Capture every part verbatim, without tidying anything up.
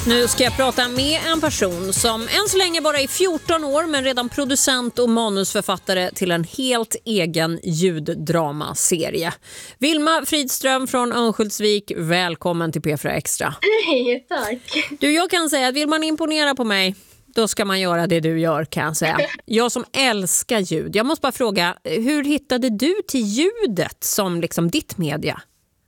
Nu ska jag prata med en person som än så länge bara är fjorton år men redan producent och manusförfattare till en helt egen ljuddramaserie. Vilma Fridström från Örnsköldsvik, välkommen till P fyra Extra. Hej, tack. Du, jag kan säga att vill man imponera på mig, då ska man göra det du gör, kan jag säga. Jag som älskar ljud. Jag måste bara fråga, hur hittade du till ljudet som liksom ditt media?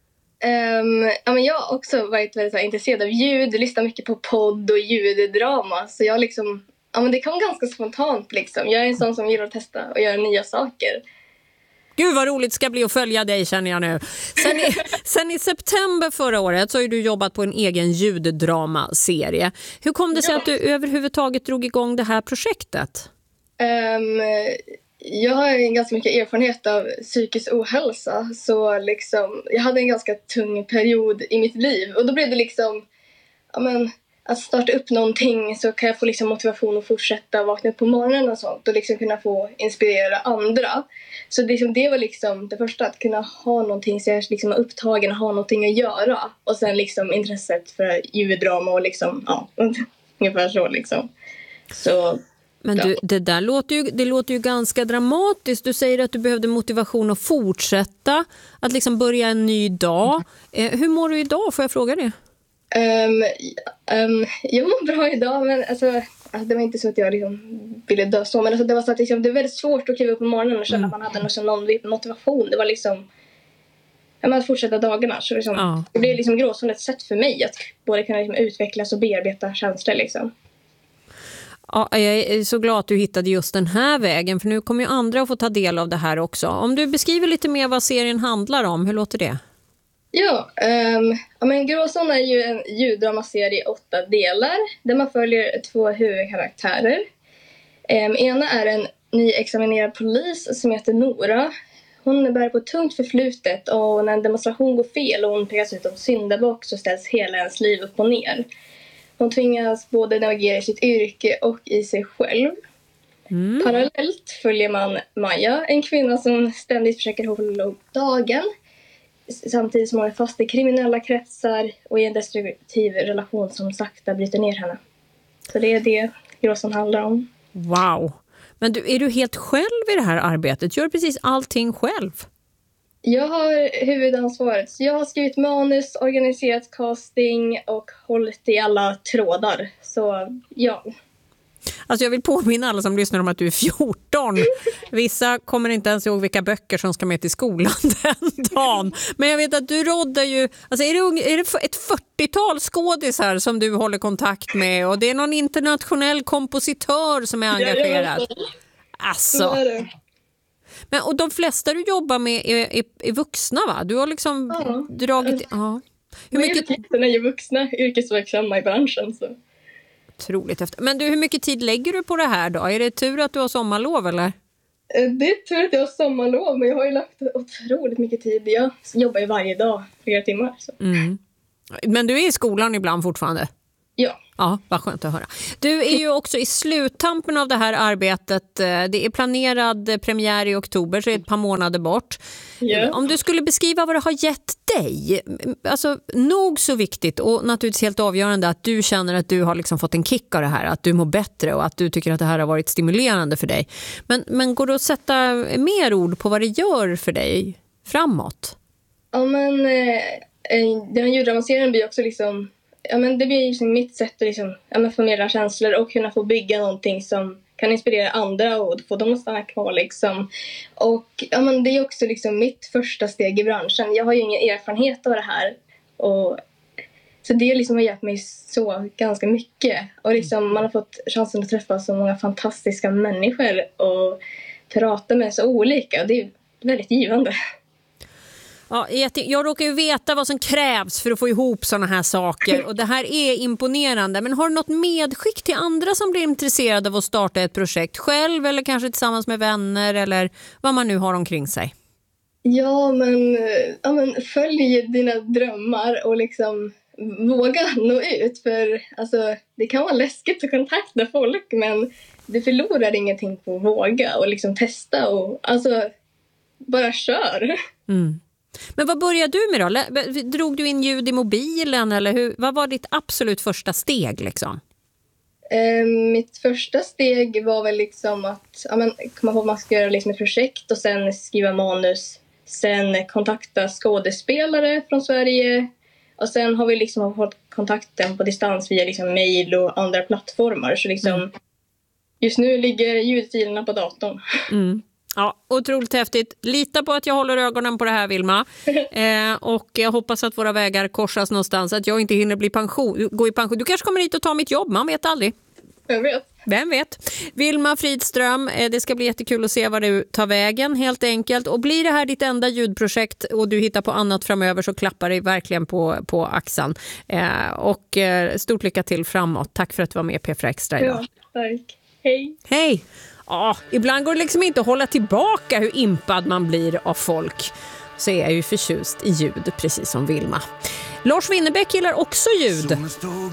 Um, ja, men jag har också varit väldigt så här, intresserad av ljud. Jag lyssnar mycket på podd och ljuddrama. Så jag liksom, ja, men det kom ganska spontant liksom. Jag är en sån som gillar att testa och göra nya saker. Gud vad roligt ska bli att följa dig, känner jag nu. Sen i, sen i september förra året så har du jobbat på en egen ljuddramaserie. Hur kom det sig ja. att du överhuvudtaget drog igång det här projektet? Um, jag har ganska mycket erfarenhet av psykisk ohälsa. Så liksom, jag hade en ganska tung period i mitt liv. Och då blev det liksom, ja, men, att starta upp någonting så kan jag få liksom motivation att fortsätta vakna upp på morgonen och sånt. Och liksom kunna få inspirera andra. Så det, det var liksom det första, att kunna ha någonting så jag liksom är upptagen och ha någonting att göra. Och sen liksom intresset för ljuddrama och liksom, ja, ungefär så liksom. Så... Men du, det där låter ju, det låter ju ganska dramatiskt. Du säger att du behövde motivation att fortsätta, att liksom börja en ny dag. Eh, hur mår du idag, får jag fråga det? Um, um, jag mår bra idag, men alltså, alltså, det var inte så att jag liksom ville dö så. Men alltså, det var så att liksom, det var väldigt svårt att kliva upp på morgonen och känna mm. att man hade någon, någon motivation. Det var liksom ja, att fortsätta dagarna. Så liksom, ja. Det blev liksom gråzon ett sätt för mig att både kunna liksom utvecklas och bearbeta känslor liksom. Ja, jag är så glad att du hittade just den här vägen, för nu kommer ju andra att få ta del av det här också. Om du beskriver lite mer vad serien handlar om, hur låter det? Ja, um, ja men Gråzon är ju en ljuddramaserie i åtta delar där man följer två huvudkaraktärer. Um, ena är en nyexaminerad polis som heter Nora. Hon bär på tungt förflutet och när en demonstration går fel och hon pekas ut som syndabock så ställs hela ens liv upp och ner. Hon tvingas både navigera i sitt yrke och i sig själv. Mm. Parallellt följer man Maja, en kvinna som ständigt försöker hålla upp dagen. Samtidigt som hon är fast i kriminella kretsar och i en destruktiv relation som sakta bryter ner henne. Så det är det Gråzon handlar om. Wow! Men du, är du helt själv i det här arbetet? Gör du precis allting själv? Jag har huvudansvaret. Jag har skrivit manus, organiserat casting och hållit i alla trådar. Så ja. Alltså jag vill påminna alla som lyssnar om att du är fjorton. Vissa kommer inte ens ihåg vilka böcker som ska med till skolan den dagen. Men jag vet att du råddar ju... Alltså är det, är det ett fyrtiotal skådisar som du håller kontakt med? Och det är någon internationell kompositör som är engagerad. Alltså... Men, och de flesta du jobbar med är, är, är vuxna, va? Du har liksom ja. dragit... Ja. Hur mycket... är ju vuxna yrkesverksamma i branschen. Så. Otroligt efter. Men du, hur mycket tid lägger du på det här då? Är det tur att du har sommarlov, eller? Det är tur att jag har sommarlov, men jag har ju lagt otroligt mycket tid. Jag jobbar ju varje dag, flera timmar. Så. Mm. Men du är i skolan ibland fortfarande? Ja. Ja, vad skönt att höra. Du är ju också i sluttampen av det här arbetet. Det är planerad premiär i oktober, så är det ett par månader bort. Yeah. Om du skulle beskriva vad det har gett dig, alltså nog så viktigt och naturligtvis helt avgörande att du känner att du har liksom fått en kick av det här, att du mår bättre och att du tycker att det här har varit stimulerande för dig. Men, men går det att sätta mer ord på vad det gör för dig framåt? Ja, men eh, den här ljuddramaserien blir också liksom ja, men det blir liksom mitt sätt att liksom, ja, men förmedla känslor och kunna få bygga någonting som kan inspirera andra och få dem att stanna kvar. Liksom. Och ja, men det är också liksom mitt första steg i branschen. Jag har ju ingen erfarenhet av det här. Och, så det liksom har hjälpt mig så ganska mycket. Och liksom, man har fått chansen att träffa så många fantastiska människor och prata med så olika. Det är väldigt givande. Ja, jag råkar ju veta vad som krävs för att få ihop såna här saker och det här är imponerande. Men har du något medskick till andra som blir intresserade av att starta ett projekt själv eller kanske tillsammans med vänner eller vad man nu har omkring sig? Ja, men, ja, men följ dina drömmar och liksom våga nå ut. För alltså, det kan vara läskigt att kontakta folk, men du förlorar ingenting på att våga och liksom testa och alltså bara kör. Mm. Men vad började du med då? Drog du in ljud i mobilen eller hur, vad var ditt absolut första steg liksom? Eh, mitt första steg var väl liksom att ja, men, komma ihåg att man ska göra liksom ett projekt och sen skriva manus. Sen kontakta skådespelare från Sverige. Och sen har vi liksom fått kontakten på distans via liksom mejl och andra plattformar. Så liksom, mm. just nu ligger ljudfilerna på datorn. Mm. Ja, otroligt häftigt. Lita på att jag håller ögonen på det här, Vilma. Eh, och jag hoppas att våra vägar korsas någonstans. Att jag inte hinner bli pension, gå i pension. Du kanske kommer hit och ta mitt jobb, man vet aldrig. Vem vet? Vem vet? Vilma Fridström, eh, det ska bli jättekul att se vad du tar vägen helt enkelt. Och blir det här ditt enda ljudprojekt och du hittar på annat framöver så klappar dig verkligen på, på axeln. Eh, och eh, stort lycka till framåt. Tack för att du var med i P fyra Extra idag. Ja, tack. Hej. Hej. Ja, ibland går det liksom inte att hålla tillbaka hur impad man blir av folk. Så är jag ju förtjust i ljud, precis som Vilma. Lars Winnerbäck gillar också ljud.